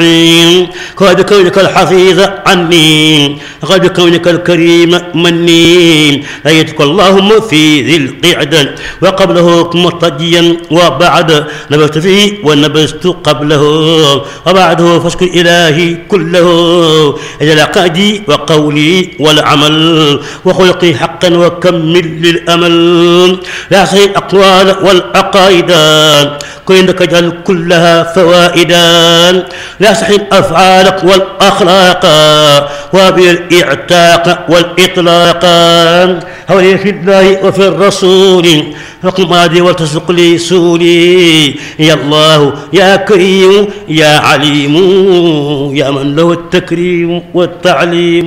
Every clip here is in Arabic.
قال بكونك الحفيظ عني، قال بكونك الكريم مني. أيتك اللهم في ذي القعدة وقبله مرتديا وبعد نبذت فيه ونبذت قبله وبعده فاشكر إلهي كله إلى العقائد وقولي والعمل وخلقي حقا وكمل للأمل. لا صحيح الأقوال والعقائد كونك اجعل كلها فوائدا. لا صحيح الأفعال والأخلاق وبالإعتاق والإطلاق. هولي في الله وفي الرسول فقم مادي وتسق لي سولي. يا الله يا كريم يا عليم يا من له التكريم والتعليم.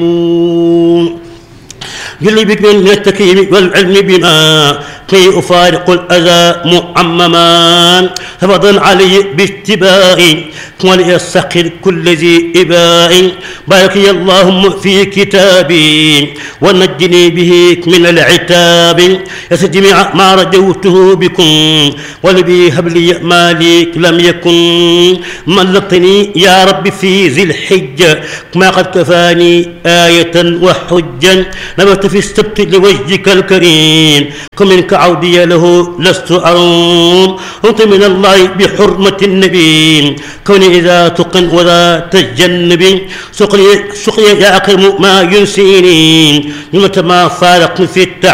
جل بك من التكريم والعلم بما كي أفارق الأذى معمما. فضل علي باتباعي وليستقر كل ذي إباء. بارك يا اللهم في كتابي ونجني به من العتاب. يستجمع ما رجوته بكم ولبي هب لي ما لي لم يكن. ملقتني يا رب في ذي الحجة ما قد كفاني آية وحجا. نبت في السبت لوجهك الكريم كمنك عودي له لست أروم. أنت من الله بحرمة النبي كوني إذا تقن ولا تجنب. سقيا يا أكرم ما ينسيني لمتى ما فارقني في التعب